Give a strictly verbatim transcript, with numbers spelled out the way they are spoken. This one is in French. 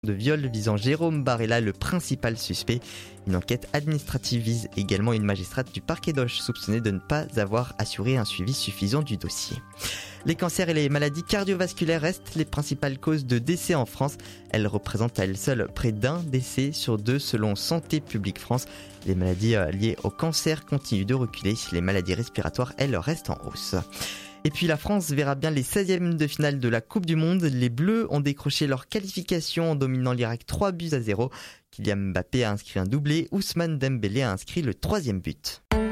de viol visant Jérôme Barella, le principal suspect. Une enquête administrative vise également une magistrate du parquet d'Auch soupçonnée de ne pas avoir assuré un suivi suffisant du dossier. Les cancers et les maladies cardiovasculaires restent les principales causes de décès en France. Elles représentent à elles seules près d'un décès sur deux selon Santé publique France. Les maladies liées au cancer continuent de reculer. Les maladies respiratoires, elles, restent en hausse. Et puis la France verra bien les seizièmes de finale de la Coupe du Monde. Les Bleus ont décroché leur qualification en dominant l'Irak trois buts à zéro. Kylian Mbappé a inscrit un doublé. Ousmane Dembélé a inscrit le troisième but.